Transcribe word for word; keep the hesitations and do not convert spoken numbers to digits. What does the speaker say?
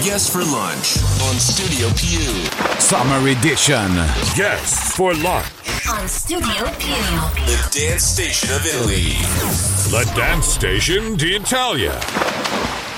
Guests for Lunch on Studio Più. Summer Edition. Guests for Lunch on Studio Più. The dance station of Italy. The dance station d'Italia.